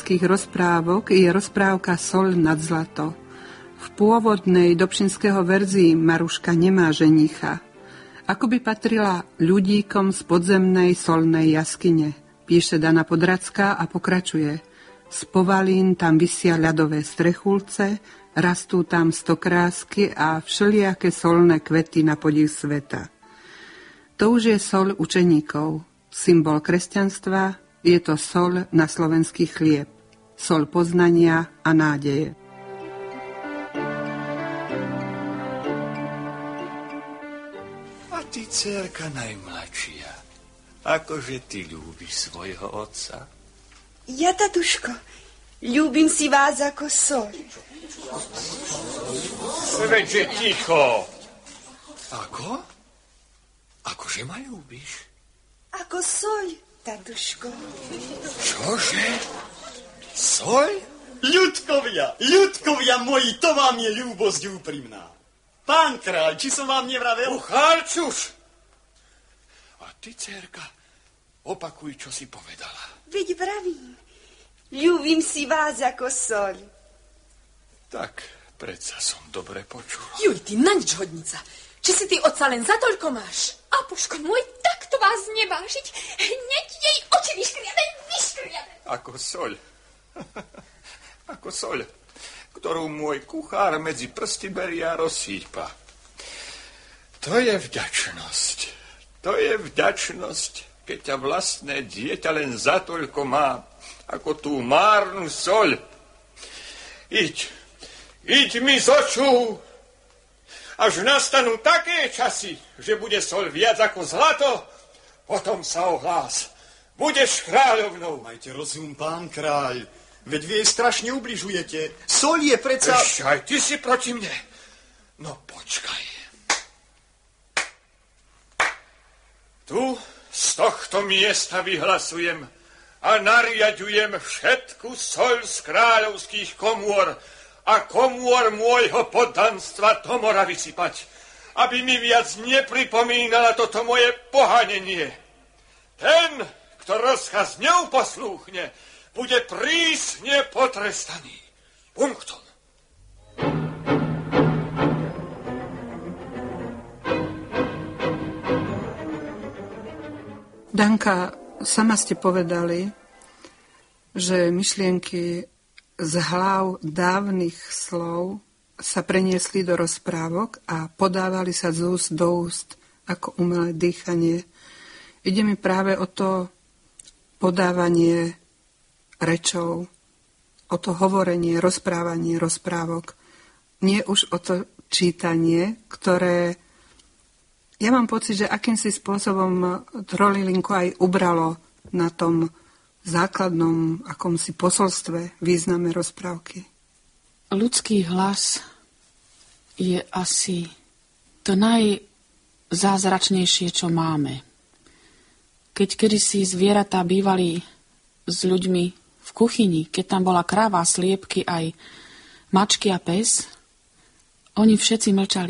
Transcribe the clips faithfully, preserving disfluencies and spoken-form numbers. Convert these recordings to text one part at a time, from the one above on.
slovenských rozprávok je rozprávka Soľ nad zlato. V pôvodnej dobšinského verzii Maruška nemá ženicha. Ako by patrila ľudíkom z podzemnej solnej jaskyne, píše Dana Podracká a pokračuje. Z povalín tam visia ľadové strechulce, rastú tam stokrásky a všelijaké solné kvety na podiv sveta. To už je soľ učeníkov, symbol kresťanstva, je to soľ na slovenský chlieb, soľ poznania a nádeje. A ty, dcérka najmladšia, akože ty ľúbiš svojho otca? Ja, tatuško, ľúbim si vás ako soľ. Veďže ticho. Ako? Akože ma ľúbiš? Ako soľ, tatuško. Čože? Soľ? Ľudkovia, ľudkovia moji, to vám je ľúbosť úprimná. Pán kráľ, či som vám nevravel? Uchálčuš! A ty, dcérka, opakuj, čo si povedala. Veď vravím, ľúbim si vás ako soľ. Tak, predsa som dobre počul. Juj, ty na nič hodnica. Či si ty otca len za toľko máš? Apuško môj, takto vás nevážiť. Hneď jej oči vyškriadaj, vyškriadaj. Ako soľ. Ako soľ, ktorú môj kuchár medzi prsty berie a rozsýpa. To je vďačnosť. To je vďačnosť, keď ťa vlastné dieťa len za toľko má, ako tú márnu soľ. Iď, iď mi z očú, až nastanú také časy, že bude soľ viac ako zlato, potom sa ohlás. Budeš kráľovnou. Majte rozum, pán kráľ, veď vy jej strašne ubližujete. Soľ je predsa... Ešte aj ty si proti mne. No počkaj. Tu z tohto miesta vyhlasujem a nariadujem všetku soľ z kráľovských komôr a komôr môjho poddanstva do mora vysypať, aby mi viac nepripomínala toto moje pohanenie. Ten, kto rozkaz neuposlúchne, bude prísne potrestaný. Punktom. Danka, sama ste povedali, že myšlienky z hlav dávnych slov sa preniesli do rozprávok a podávali sa z úst do úst ako umelé dýchanie. Ide mi práve o to podávanie rečou, o to hovorenie, rozprávanie rozprávok. Nie už o to čítanie, ktoré, ja mám pocit, že akýmsi spôsobom Trolilinku aj ubralo na tom základnom akomsi posolstve, význame rozprávky. Ľudský hlas je asi to najzázračnejšie, čo máme. Keď kedysi zvieratá bývali s ľuďmi v kuchyni, keď tam bola kráva, sliepky, aj mačky a pes, oni všetci mlčali.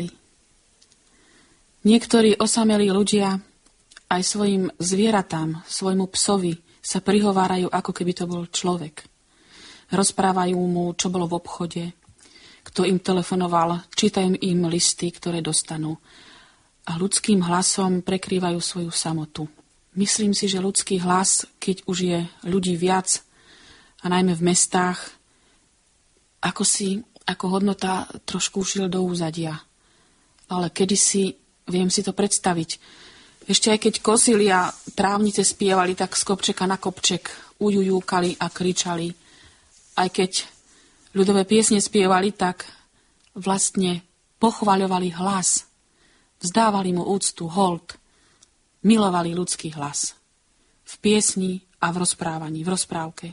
Niektorí osamelí ľudia aj svojim zvieratám, svojmu psovi sa prihovárajú, ako keby to bol človek. Rozprávajú mu, čo bolo v obchode, kto im telefonoval, čítajú im listy, ktoré dostanú. A ľudským hlasom prekrývajú svoju samotu. Myslím si, že ľudský hlas, keď už je ľudí viac, a najmä v mestách, ako si, ako hodnota trošku ušiel do úzadia. Ale kedysi, viem si to predstaviť, ešte aj keď kosili a trávnice spievali, tak z kopčeka na kopček ujujúkali a kričali. Aj keď ľudové piesne spievali, tak vlastne pochvaľovali hlas. Vzdávali mu úctu, hold. Milovali ľudský hlas. V piesni a v rozprávaní, v rozprávke.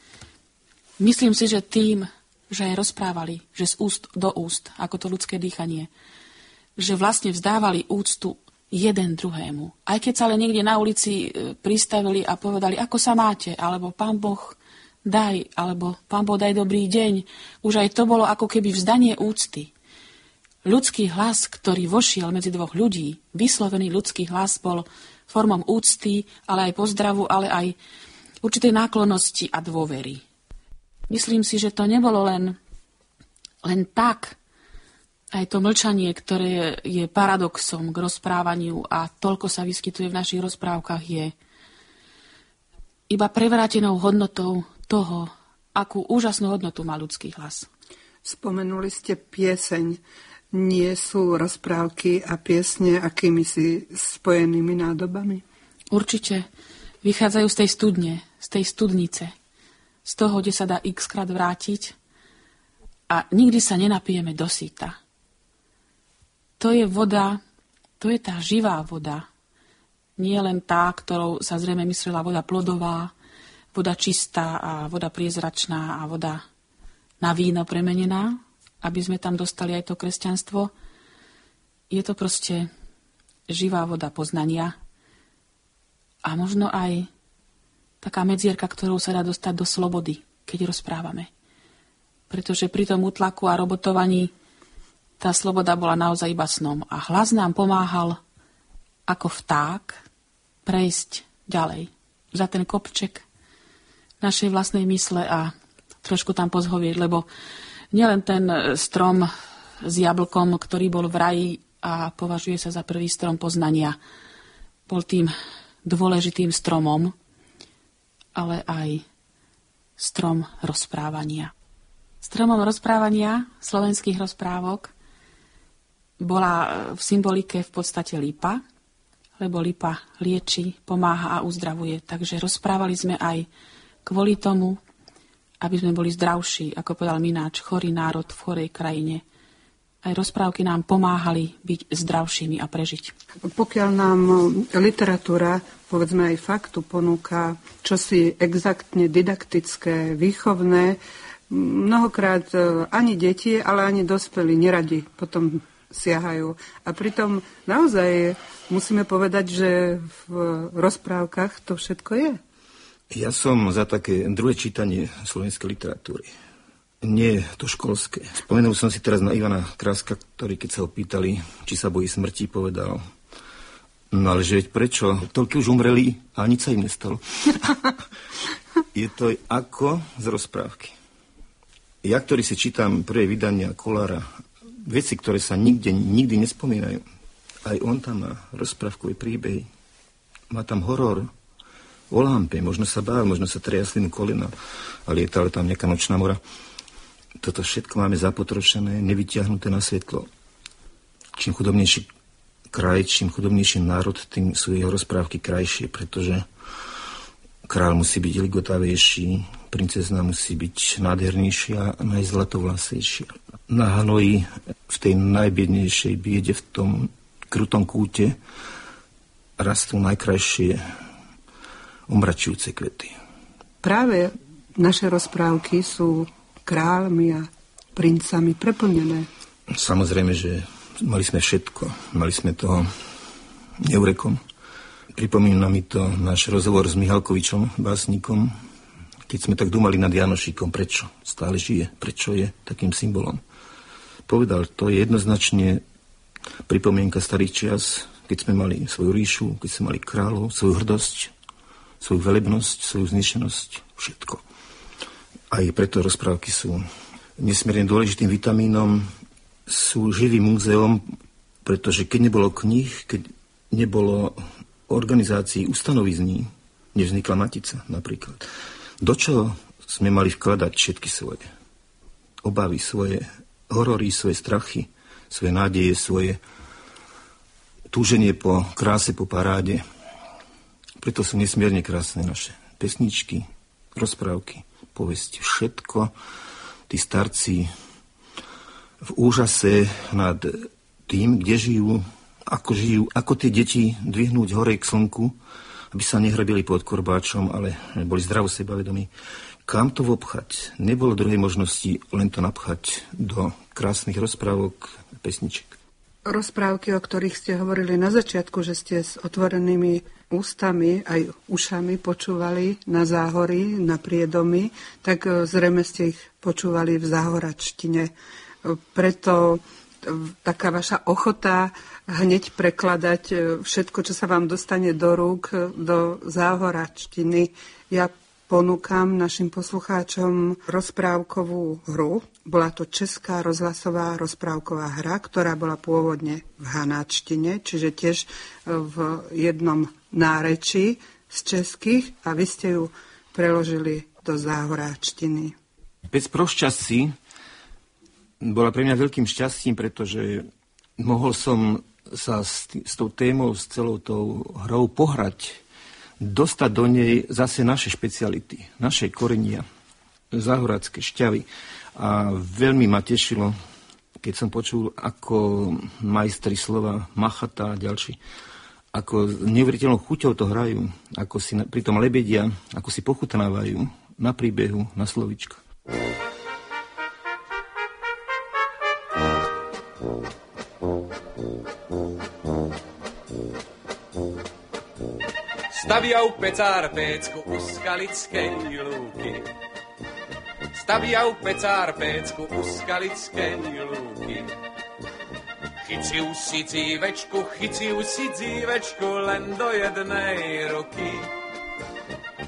Myslím si, že tým, že aj rozprávali, že z úst do úst, ako to ľudské dýchanie, že vlastne vzdávali úctu jeden druhému. Aj keď sa ale niekde na ulici pristavili a povedali, ako sa máte, alebo pán Boh daj, alebo pán Boh daj dobrý deň. Už aj to bolo ako keby vzdanie úcty. Ľudský hlas, ktorý vošiel medzi dvoch ľudí, vyslovený ľudský hlas bol formou úcty, ale aj pozdravu, ale aj určitej náklonnosti a dôvery. Myslím si, že to nebolo len, len tak. Aj to mlčanie, ktoré je paradoxom k rozprávaniu a toľko sa vyskytuje v našich rozprávkach, je iba prevrátenou hodnotou toho, akú úžasnú hodnotu má ľudský hlas. Spomenuli ste pieseň. Nie sú rozprávky a piesne akýmisi spojenými nádobami? Určite. Vychádzajú z tej studne, z tej studnice. Z toho, kde sa dá x-krát vrátiť a nikdy sa nenapijeme do síta. To je voda, to je tá živá voda. Nie len tá, ktorou sa zrejme myslela voda plodová, voda čistá a voda priezračná a voda na víno premenená, aby sme tam dostali aj to kresťanstvo. Je to proste živá voda poznania a možno aj taká medzierka, ktorou sa dá dostať do slobody, keď rozprávame. Pretože pri tom útlaku a robotovaní tá sloboda bola naozaj iba snom a hlas nám pomáhal ako vták prejsť ďalej za ten kopček našej vlastnej mysle a trošku tam pozhovieť, lebo nielen ten strom s jablkom, ktorý bol v raji a považuje sa za prvý strom poznania, bol tým dôležitým stromom, ale aj strom rozprávania. Stromom rozprávania slovenských rozprávok bola v symbolike v podstate lípa, lebo lípa lieči, pomáha a uzdravuje. Takže rozprávali sme aj kvôli tomu, aby sme boli zdravší, ako povedal Mináč, chorý národ v chorej krajine. Aj rozprávky nám pomáhali byť zdravšími a prežiť. Pokiaľ nám literatúra, povedzme aj faktu, ponúka čosi exaktne didaktické, výchovné, mnohokrát ani deti, ale ani dospelí neradi potom siahajú. A pritom naozaj musíme povedať, že v rozprávkach to všetko je. Ja som za také druhé čítanie slovenskej literatúry. Nie to školské. Spomenul som si teraz na Ivana Kráska, ktorý keď sa ho pýtali, či sa bojí smrti, povedal, no ale že veď prečo? Toľko už umreli a nič sa im nestalo. Je to ako z rozprávky. Ja, ktorý si čítam prvé vydania Kollára, veci, ktoré sa nikde, nikdy nespomínajú. Aj on tam má rozprávkové príbehy. Má tam horor o lampe, možno sa bál, možno sa triasli mu kolena a lietala tam nejaká nočná mora. Toto všetko máme zapotrošené, nevyťahnuté na svetlo. Čím chudobnejší kraj, čím chudobnejší národ, tým sú jeho rozprávky krajšie, pretože král musí byť ligotavejší, princezna musí byť nádhernejšia a najzlatovlasejšia. Na Hanoji, v tej najbiednejšej biede, v tom krutom kúte, rastú najkrajšie omračujúce kvety. Práve naše rozprávky sú kráľmi a princami preplnené. Samozrejme, že mali sme všetko. Mali sme toho neurekom. Pripomína mi to náš rozhovor s Mihalkovičom, básnikom, keď sme tak dumali nad Janošíkom, prečo stále žije, prečo je takým symbolom. Povedal, to je jednoznačne pripomienka starých čias, keď sme mali svoju ríšu, keď sme mali kráľov, svoju hrdosť, svoju velebnosť, svoju vznešenosť, všetko. Aj preto rozprávky sú nesmierne dôležitým vitamínom, sú živým múzeom, pretože keď nebolo kníh, keď nebolo organizácií, ustanovizní, nevznikla Matica napríklad. Do čoho sme mali vkladať všetky svoje obavy, svoje horory, svoje strachy, svoje nádeje, svoje túženie po kráse, po paráde. Preto sú nesmierne krásne naše pesničky, rozprávky, povesti, všetko. Tí starci v úžase nad tým, kde žijú, ako žijú, ako tie deti dvihnúť hore k slnku, aby sa nehrebili pod korbáčom, ale boli zdravo sebavedomí. Kam to vopchať? Nebolo druhej možnosti len to napchať do krásnych rozprávok a pesniček. Rozprávky, o ktorých ste hovorili na začiatku, že ste s otvorenými ústami aj ušami počúvali na záhorí, na priedomy, tak zrejme ste ich počúvali v záhoračtine. Preto taká vaša ochota hneď prekladať všetko, čo sa vám dostane do rúk, do záhoračtiny. Ja ponúkam našim poslucháčom rozprávkovú hru. Bola to česká rozhlasová rozprávková hra, ktorá bola pôvodne v hanáčtine, čiže tiež v jednom nárečí z českých, a vy ste ju preložili do záhoráčtiny. Pec prošťastí bola pre mňa veľkým šťastím, pretože mohol som sa s, tý, s tou témou, s celou tou hrou pohrať, dostať do nej zase naše špeciality, naše korenia, záhorácké šťavy. A veľmi ma tešilo, keď som počul, ako majstri slova Machata a ďalší, ako neuveriteľnou chuťou to hrajú, ako si pri tom lebedia, ako si pochutnávajú na príbehu, na slovíčko. Staviał pecár pécku u skalickej lúky. Staviał pecár pécku u skalickej lúky. Chyciu si cívečku, chyciu si cívečku len do jednej ruky.